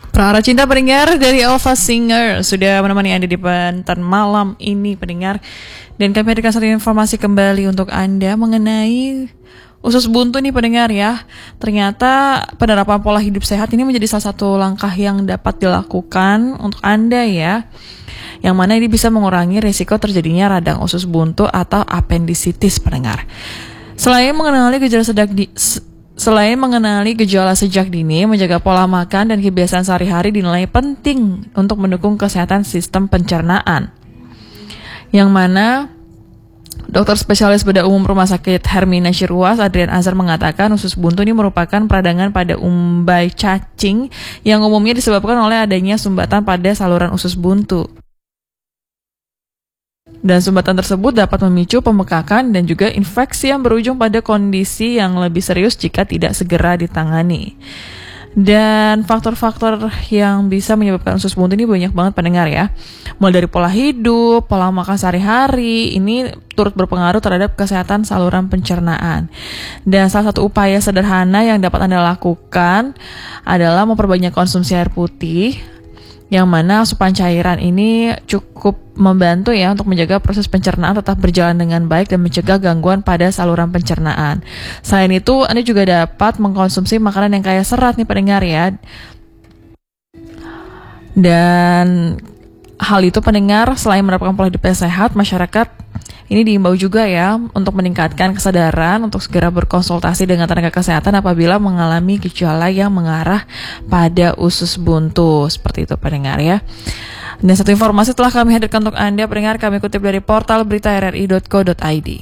Para cinta pendengar dari Alpha Singer sudah menemani Anda di pentas malam ini pendengar. Dan kami hadirkan satu informasi kembali untuk Anda mengenai usus buntu nih pendengar ya. Ternyata penerapan pola hidup sehat ini menjadi salah satu langkah yang dapat dilakukan untuk Anda ya. Yang mana ini bisa mengurangi risiko terjadinya radang usus buntu atau appendicitis pendengar. Selain mengenali gejala sejak dini, menjaga pola makan dan kebiasaan sehari-hari dinilai penting untuk mendukung kesehatan sistem pencernaan. Yang mana dokter spesialis bedah umum Rumah Sakit Hermina Syirwas, Adrian Azhar mengatakan usus buntu ini merupakan peradangan pada umbai cacing yang umumnya disebabkan oleh adanya sumbatan pada saluran usus buntu. Dan sumbatan tersebut dapat memicu pembekakan dan juga infeksi yang berujung pada kondisi yang lebih serius jika tidak segera ditangani. Dan faktor-faktor yang bisa menyebabkan usus buntu ini banyak banget pendengar ya. Mulai dari pola hidup, pola makan sehari-hari, ini turut berpengaruh terhadap kesehatan saluran pencernaan. Dan salah satu upaya sederhana yang dapat Anda lakukan adalah memperbanyak konsumsi air putih, yang mana asupan cairan ini cukup membantu ya untuk menjaga proses pencernaan tetap berjalan dengan baik dan mencegah gangguan pada saluran pencernaan. Selain itu, Anda juga dapat mengkonsumsi makanan yang kaya serat nih pendengar ya. Dan hal itu pendengar, selain menerapkan pola hidup yang sehat, masyarakat ini diimbau juga ya untuk meningkatkan kesadaran untuk segera berkonsultasi dengan tenaga kesehatan apabila mengalami gejala yang mengarah pada usus buntu. Seperti itu pendengar ya. Dan satu informasi telah kami hadirkan untuk Anda pendengar, kami kutip dari portal berita rri.co.id.